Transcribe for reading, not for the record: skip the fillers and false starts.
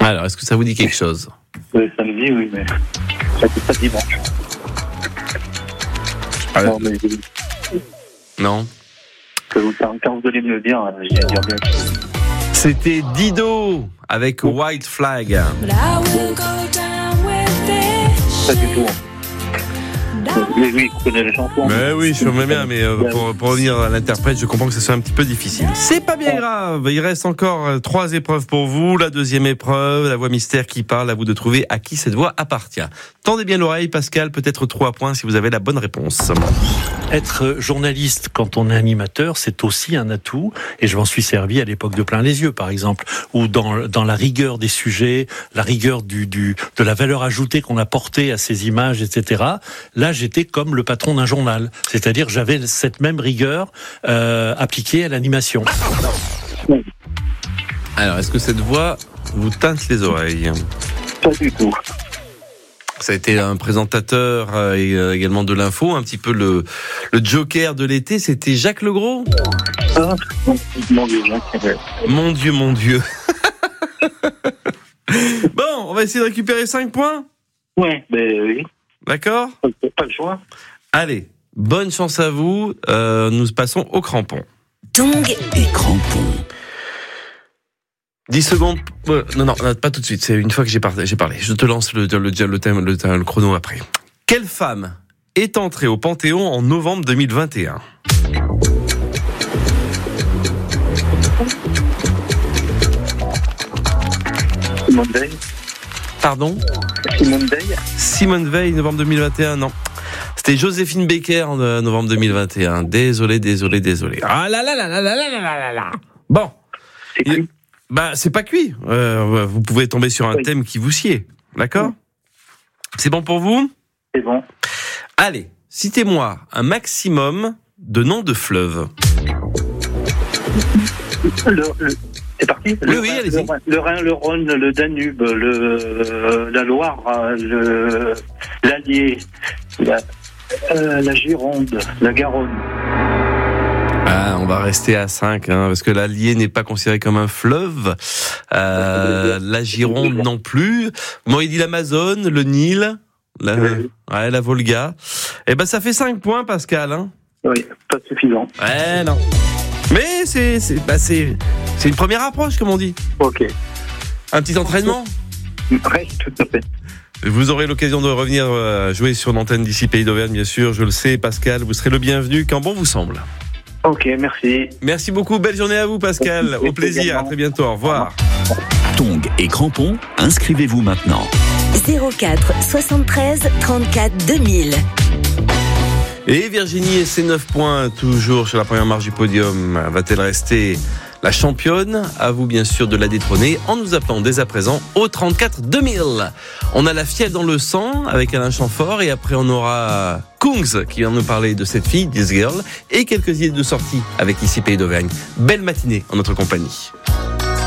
Alors, est-ce que ça vous dit quelque chose? Samedi, oui, mais ça fait pas dimanche. Non, mais Non. quand vous allez me le dire, je vais dire bien. C'était Dido avec White Flag. Pas du tout. Mais oui, vous connaissez la chanson. Mais oui, je me bien, mais pour revenir à l'interprète, je comprends que ce soit un petit peu difficile. C'est pas bien grave, il reste encore 3 épreuves pour vous. La deuxième épreuve, la voix mystère qui parle, à vous de trouver à qui cette voix appartient. Tendez bien l'oreille, Pascal, peut-être 3 points si vous avez la bonne réponse. Être journaliste quand on est animateur, c'est aussi un atout, et je m'en suis servi à l'époque de Plein les yeux, par exemple, où dans la rigueur des sujets, la rigueur de la valeur ajoutée qu'on apportait à ces images, etc. Là, j'étais comme le patron d'un journal, c'est-à-dire j'avais cette même rigueur appliquée à l'animation. Alors, est-ce que cette voix vous teinte les oreilles? Pas du tout. Ça a été un présentateur et également de l'info, un petit peu le joker de l'été, c'était Jacques Legros. Ah, mon Dieu, Mon Dieu, mon Dieu. Bon, on va essayer de récupérer 5 points. Ouais, ben oui. D'accord? Pas le choix. Allez, bonne chance à vous. Nous passons au crampon. Tongs et crampons. 10 secondes. Non, pas tout de suite. C'est une fois que j'ai parlé. Je te lance le chrono après. Quelle femme est entrée au Panthéon en novembre 2021? Simone Veil. Pardon? Simone Veil. Simone Veil, novembre 2021, non. C'était Joséphine Baker en novembre 2021. Désolé. Ah là là. Bon. C'est cuit. Bah, c'est pas cuit. Vous pouvez tomber sur un thème qui vous sied. D'accord? C'est bon pour vous? C'est bon. Allez, citez-moi un maximum de noms de fleuves. C'est parti? Oui, allez-y. Le Rhin, le Rhône, le Danube, la Loire, l'Allier, la Gironde, la Garonne. Ah, on va rester à 5, parce que l'Allier n'est pas considéré comme un fleuve. La Gironde non plus. Vous m'auriez dit l'Amazone, le Nil, la Volga. Eh ben, ça fait 5 points, Pascal. Oui, pas suffisant. Ouais, non. Mais c'est une première approche, comme on dit. Ok. Un petit entraînement. Reste tout à fait. Vous aurez l'occasion de revenir jouer sur l'antenne d'ici Pays d'Auvergne, bien sûr. Je le sais, Pascal, vous serez le bienvenu quand bon vous semble. Ok, merci. Merci beaucoup, belle journée à vous, Pascal. Merci, au plaisir, également. à très bientôt, au revoir. Tongs et crampons, inscrivez-vous maintenant. 04 73 34 2000. Et Virginie et ses 9 points, toujours sur la première marche du podium. Va-t-elle rester la championne? À vous, bien sûr, de la détrôner en nous appelant dès à présent au 34 2000. On a la fièvre dans le sang avec Alain Chamfort et après on aura Kungs qui vient nous parler de cette fille, This Girl, et quelques idées de sortie avec ici Pays d'Auvergne. Belle matinée en notre compagnie.